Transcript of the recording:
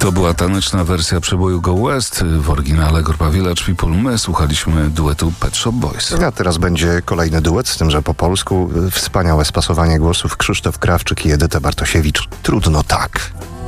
To była taneczna wersja przeboju Go West. W oryginale grupa Village People. My słuchaliśmy duetu Pet Shop Boys. A teraz będzie kolejny duet, z tym, że po polsku. Wspaniałe spasowanie głosów. Krzysztof Krawczyk i Edyta Bartosiewicz. Trudno tak.